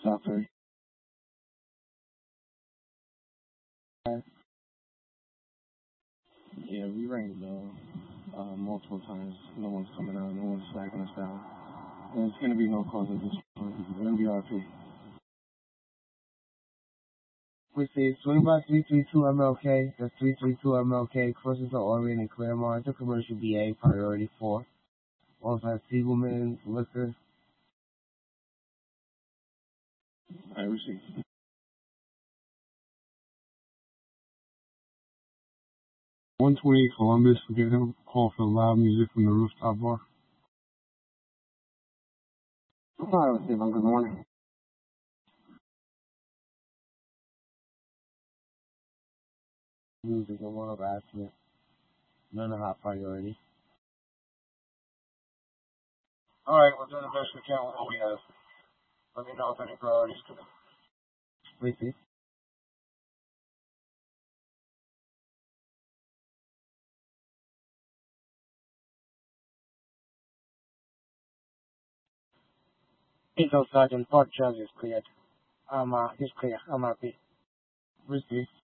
South 3. Yeah, we rang the bell multiple times. No one's coming out. No one's flagging us down. There's going to be no cause at this point. It's going to be RP. We see swing by 332 MLK. That's 332 MLK. Crosses the Orient and Claremont. The commercial BA priority 4. Also has Siegelman's Liquor. I received. 128 Columbus, give him a call for loud music from the rooftop bar. Hi, Stephen. Good morning. Music and one of accident. None of high priority. Alright, we're doing the best we can with what we have. Let me know if any priorities come in. Please see. Eagle Sergeant, Port Charles is cleared. He's clear. I'm happy. Receive.